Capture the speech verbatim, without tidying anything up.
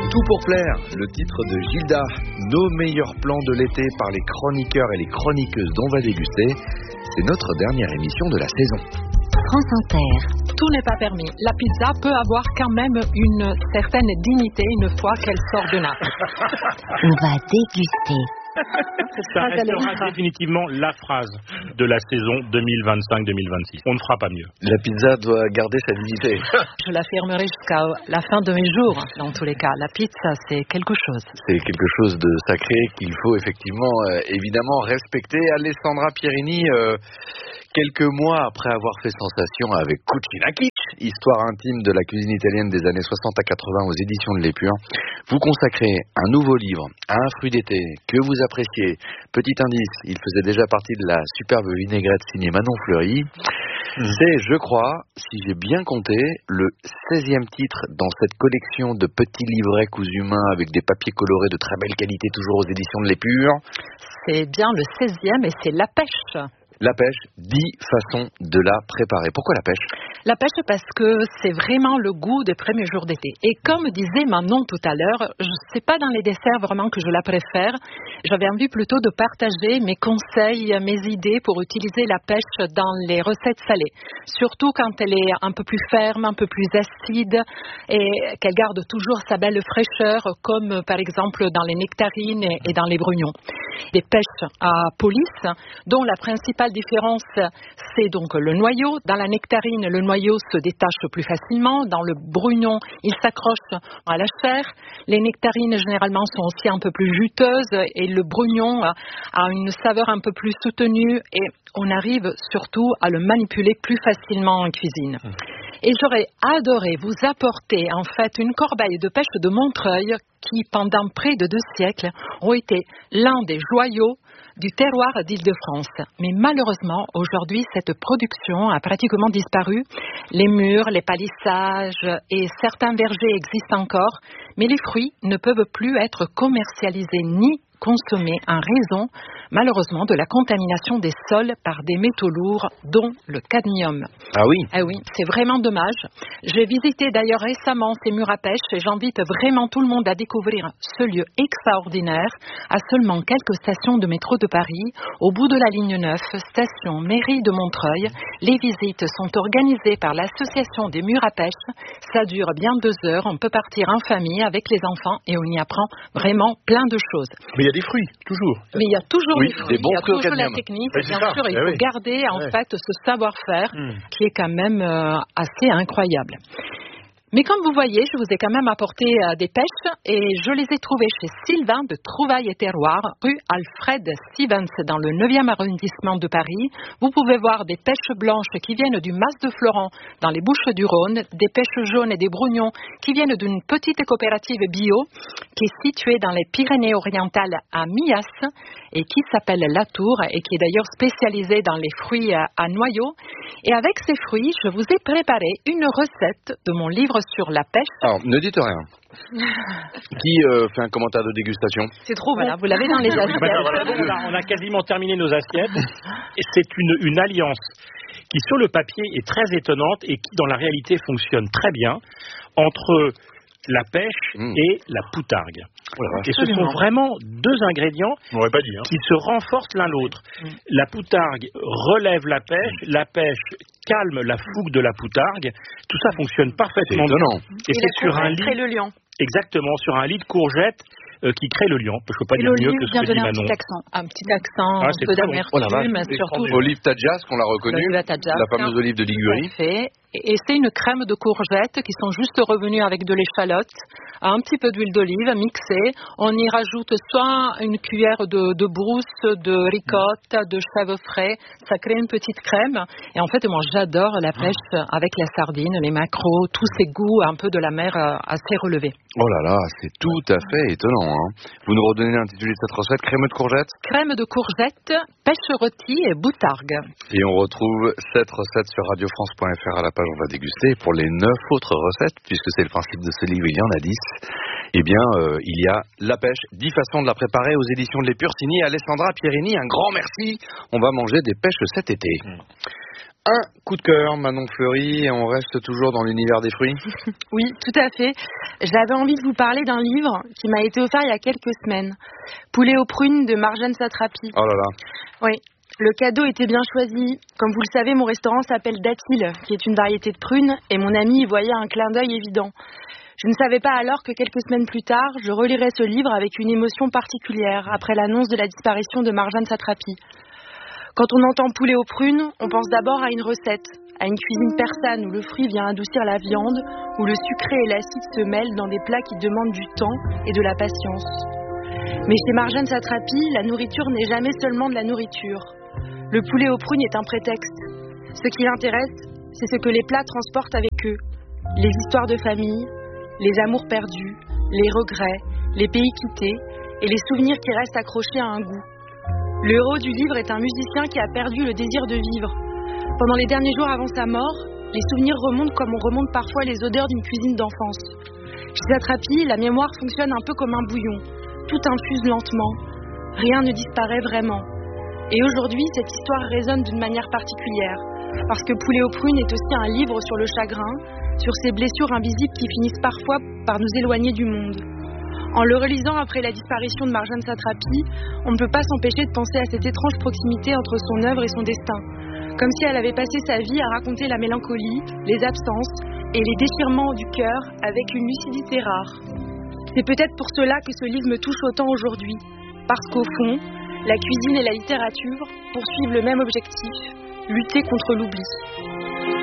Tout pour plaire, le titre de Gilda, nos meilleurs plans de l'été par les chroniqueurs et les chroniqueuses dont on va déguster. C'est notre dernière émission de la saison. France Inter. Tout n'est pas permis. La pizza peut avoir quand même une certaine dignité une fois qu'elle sort de Naples. On va déguster. Ça restera définitivement la phrase de la saison deux mille vingt-cinq deux mille vingt-six. On ne fera pas mieux. La pizza doit garder sa dignité. Je l'affirmerai jusqu'à la fin de mes jours, dans tous les cas. La pizza, c'est quelque chose. C'est quelque chose de sacré qu'il faut effectivement, euh, évidemment, respecter. Alessandra Pierini, euh, quelques mois après avoir fait sensation avec Cucina Kitsch, histoire intime de la cuisine italienne des années soixante à quatre-vingts aux éditions de l'Épure, vous consacrez un nouveau livre à un fruit d'été que vous appréciez. Petit indice, il faisait déjà partie de la superbe vinaigrette signée Manon Fleury. C'est, je crois, si j'ai bien compté, le seizième titre dans cette collection de petits livrets cousus main avec des papiers colorés de très belle qualité, toujours aux éditions de l'Épure. C'est bien le seizième et c'est La Pêche. La pêche, dix façons de la préparer. Pourquoi la pêche ? La pêche parce que c'est vraiment le goût des premiers jours d'été. Et comme disait Manon tout à l'heure, c'est pas dans les desserts vraiment que je la préfère. J'avais envie plutôt de partager mes conseils, mes idées pour utiliser la pêche dans les recettes salées. Surtout quand elle est un peu plus ferme, un peu plus acide et qu'elle garde toujours sa belle fraîcheur, comme par exemple dans les nectarines et dans les brugnons. Des pêches à police, dont la principale différence, c'est donc le noyau. Dans la nectarine, le noyau se détache plus facilement. Dans le brugnon, il s'accroche à la chair. Les nectarines, généralement, sont aussi un peu plus juteuses et le brugnon a une saveur un peu plus soutenue et on arrive surtout à le manipuler plus facilement en cuisine. Et j'aurais adoré vous apporter en fait une corbeille de pêche de Montreuil qui, pendant près de deux siècles, ont été l'un des joyaux du terroir d'Île-de-France. Mais malheureusement, aujourd'hui, cette production a pratiquement disparu. Les murs, les palissages et certains vergers existent encore, mais les fruits ne peuvent plus être commercialisés ni consommés en raison, malheureusement, de la contamination des sols par des métaux lourds, dont le cadmium. Ah oui Ah oui, c'est vraiment dommage. J'ai visité d'ailleurs récemment ces murs à pêche et j'invite vraiment tout le monde à découvrir ce lieu extraordinaire à seulement quelques stations de métro de Paris, au bout de la ligne neuf, station mairie de Montreuil. Les visites sont organisées par l'association des murs à pêche. Ça dure bien deux heures. On peut partir en famille avec les enfants et on y apprend vraiment plein de choses. Mais il y a des fruits, toujours. Mais il y a toujours oui, des fruits, des bons il y a toujours la cadmium. technique. Oui, bien ça. sûr, il Eh faut oui. garder en Ouais. fait ce savoir-faire Mm. qui est quand même euh, assez incroyable. Mais comme vous voyez, je vous ai quand même apporté euh, des pêches et je les ai trouvées chez Sylvain de Trouvailles et Terroirs, rue Alfred Stevens dans le neuvième arrondissement de Paris. Vous pouvez voir des pêches blanches qui viennent du Mas de Florent dans les Bouches du Rhône, des pêches jaunes et des brugnons qui viennent d'une petite coopérative bio qui est située dans les Pyrénées-Orientales à Millas et qui s'appelle La Tour et qui est d'ailleurs spécialisée dans les fruits à, à noyaux. Et avec ces fruits, je vous ai préparé une recette de mon livre sur la pêche. Alors, ne dites rien. Qui euh, fait un commentaire de dégustation ? C'est trop voilà, bon. Vous l'avez dans les assiettes. Voilà, voilà, bon, on, a, on a quasiment terminé nos assiettes. Et c'est une, une alliance qui, sur le papier, est très étonnante et qui, dans la réalité, fonctionne très bien entre la pêche mmh. et la poutargue. Voilà. Et ce sont vraiment deux ingrédients pas dit, hein. qui se renforcent l'un l'autre. Mmh. La poutargue relève la pêche, mmh. la pêche calme la fougue de la poutargue. Tout ça fonctionne parfaitement bien. Et, et c'est sur un lit. Le lion. Exactement, sur un lit de courgettes euh, qui crée le lion. Je ne peux pas et dire mieux que ce que dit un Manon. Petit accent, un petit accent, ah, un peu d'amertume, bon. mais surtout. Olive Tadjas, qu'on l'a reconnue, Tadjas, la fameuse olive de Ligurie. Et, et c'est une crème de courgettes qui sont juste revenues avec de l'échalote, un petit peu d'huile d'olive mixée. On y rajoute soit une cuillère de, de brousse, de ricotta, de chèvre frais. Ça crée une petite crème. Et en fait, moi, j'adore la pêche avec la sardine, les maquereaux, tous ces goûts un peu de la mer assez relevés. Oh là là, c'est tout à fait étonnant. Hein. Vous nous redonnez l'intitulé de cette recette, crème de courgettes ? Crème de courgettes, pêche rôtie et boutargue. Et on retrouve cette recette sur radio france point f r à la page On va déguster. Pour les neuf autres recettes, puisque c'est le principe de ce livre, il y en a dix. Eh bien, euh, il y a la pêche, dix façons de la préparer aux éditions de l'Épure, signé Alessandra Pierini. Un grand merci. On va manger des pêches cet été. Mmh. un coup de cœur, Manon Fleury, et on reste toujours dans l'univers des fruits. Oui, tout à fait. J'avais envie de vous parler d'un livre qui m'a été offert il y a quelques semaines. Poulet aux prunes de Marjane Satrapi. Oh là là. Oui, le cadeau était bien choisi. Comme vous le savez, mon restaurant s'appelle Datil, qui est une variété de prunes, et mon ami y voyait un clin d'œil évident. Je ne savais pas alors que quelques semaines plus tard, je relirais ce livre avec une émotion particulière après l'annonce de la disparition de Marjane Satrapi. Quand on entend poulet aux prunes, on pense d'abord à une recette, à une cuisine persane où le fruit vient adoucir la viande, où le sucré et l'acide se mêlent dans des plats qui demandent du temps et de la patience. Mais chez Marjane Satrapi, la nourriture n'est jamais seulement de la nourriture. Le poulet aux prunes est un prétexte. Ce qui l'intéresse, c'est ce que les plats transportent avec eux. Les histoires de famille, les amours perdus, les regrets, les pays quittés et les souvenirs qui restent accrochés à un goût. Le héros du livre est un musicien qui a perdu le désir de vivre. Pendant les derniers jours avant sa mort, les souvenirs remontent comme on remonte parfois les odeurs d'une cuisine d'enfance. Chez Satrapi, la mémoire fonctionne un peu comme un bouillon. Tout infuse lentement. Rien ne disparaît vraiment. Et aujourd'hui, cette histoire résonne d'une manière particulière. Parce que Poulet aux prunes est aussi un livre sur le chagrin, sur ces blessures invisibles qui finissent parfois par nous éloigner du monde. En le relisant après la disparition de Marjane Satrapi, on ne peut pas s'empêcher de penser à cette étrange proximité entre son œuvre et son destin. Comme si elle avait passé sa vie à raconter la mélancolie, les absences et les déchirements du cœur avec une lucidité rare. C'est peut-être pour cela que ce livre me touche autant aujourd'hui. Parce qu'au fond, la cuisine et la littérature poursuivent le même objectif, lutter contre l'oubli.